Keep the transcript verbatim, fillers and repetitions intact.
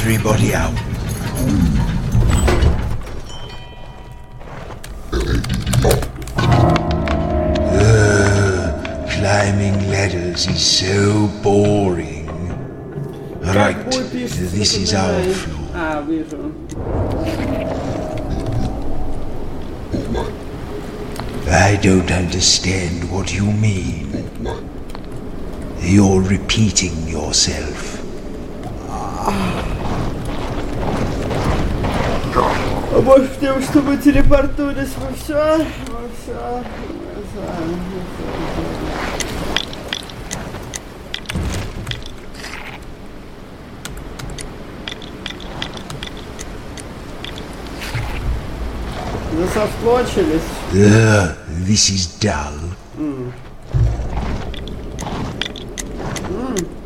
Everybody out. Ugh, climbing ladders is so boring. Right, this is our floor. А, вижу. I don't understand what you mean. You're repeating yourself. А может в тем, что мы телепортнулись во все? Во все. Засоскочились. Ugh, this is dull. Mm. Mm.